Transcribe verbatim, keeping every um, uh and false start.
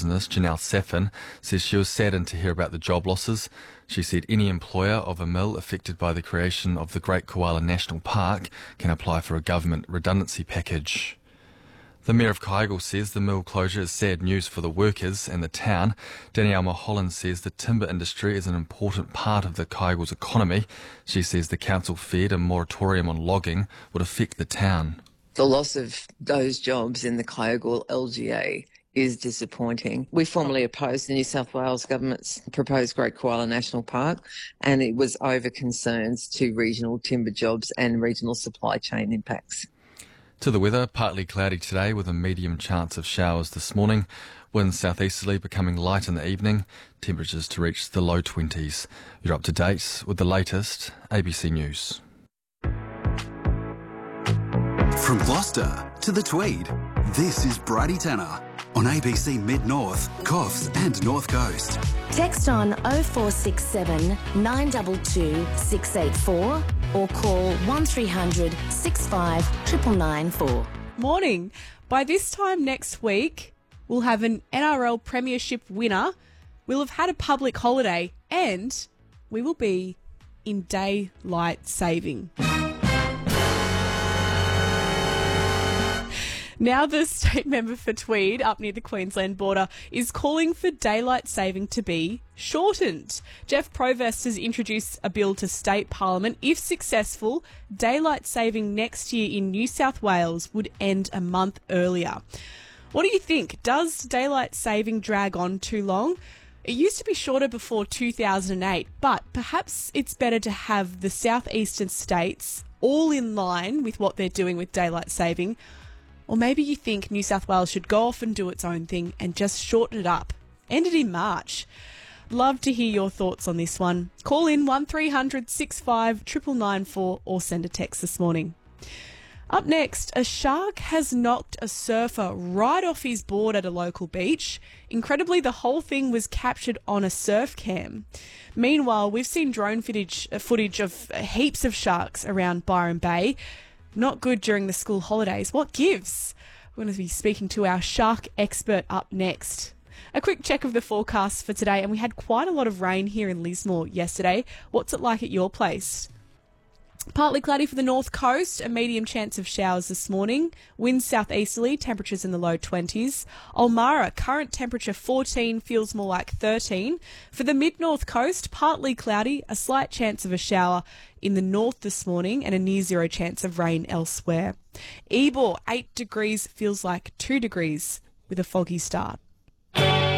business, Janelle Saffin, says she was saddened to hear about the job losses. She said any employer of a mill affected by the creation of the Great Koala National Park can apply for a government redundancy package. The Mayor of Kaigle says the mill closure is sad news for the workers and the town. Danielle Mulholland says the timber industry is an important part of the Kaigle's economy. She says the council feared a moratorium on logging would affect the town. The loss of those jobs in the Kyogle L G A is disappointing. We formally opposed the New South Wales government's proposed Great Koala National Park, and it was over concerns to regional timber jobs and regional supply chain impacts. To the weather, partly cloudy today with a medium chance of showers this morning. Winds southeasterly becoming light in the evening. Temperatures to reach the low twenties. You're up to date with the latest A B C News. From Gloucester to the Tweed, this is Bridie Tanner on A B C Mid-North, Coffs and North Coast. Text on oh four six seven, nine two two, six eight four or call one three hundred, six five nine nine four. Morning. By this time next week, we'll have an N R L Premiership winner. We'll have had a public holiday and we will be in daylight saving. Now the state member for Tweed, up near the Queensland border, is calling for daylight saving to be shortened. Jeff Provost has introduced a bill to state parliament. If successful, daylight saving next year in New South Wales would end a month earlier. What do you think? Does daylight saving drag on too long? It used to be shorter before two thousand eight, but perhaps it's better to have the southeastern states all in line with what they're doing with daylight saving. Or maybe you think New South Wales should go off and do its own thing and just shorten it up. End it in March. Love to hear your thoughts on this one. Call in one three hundred, six five nine nine four or send a text this morning. Up next, a shark has knocked a surfer right off his board at a local beach. Incredibly, the whole thing was captured on a surf cam. Meanwhile, we've seen drone footage, footage of heaps of sharks around Byron Bay. Not good during the school holidays. What gives? We're going to be speaking to our shark expert up next. A quick check of the forecast for today, and we had quite a lot of rain here in Lismore yesterday. What's it like at your place? Partly cloudy for the north coast, a medium chance of showers this morning. Winds southeasterly, temperatures in the low twenties. Ulmarra, current temperature fourteen, feels more like thirteen. For the mid-north coast, partly cloudy, a slight chance of a shower in the north this morning and a near zero chance of rain elsewhere. Ebor, eight degrees, feels like two degrees with a foggy start.